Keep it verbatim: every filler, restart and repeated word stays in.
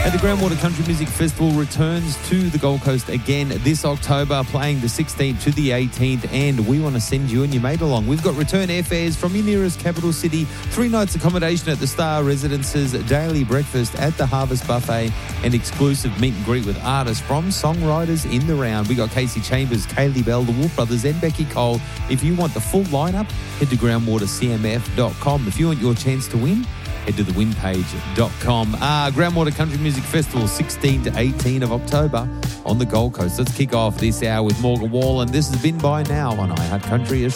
And the Groundwater Country Music Festival returns to the Gold Coast again this October, playing the sixteenth to the eighteenth, and we want to send you and your mate along. We've got return airfares from your nearest capital city, three nights accommodation at the Star Residences, daily breakfast at the Harvest Buffet, and exclusive meet and greet with artists from songwriters in the round. We got Casey Chambers, Kaylee Bell, the Wolf Brothers, and Becky Cole. If you want the full lineup, head to groundwater c m f dot com. If you want your chance to win, head to the win page dot com. Ah, Groundwater Country Music Festival, sixteen to eighteen of October on the Gold Coast. Let's kick off this hour with Morgan Wallen. This has been By Now on iHeart Country Australia.